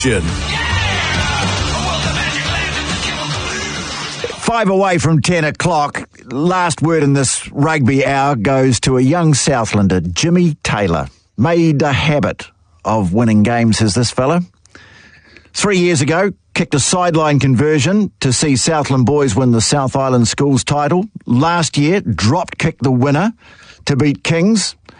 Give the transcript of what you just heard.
5 away from 10 o'clock. Last word in this rugby hour goes to a young Southlander, Jimmy Taylor. Made a habit of winning games, has this fella. 3 years ago, kicked a sideline conversion to see Southland boys win the South Island Schools title. Last year, drop-kicked the winner to beat Kings.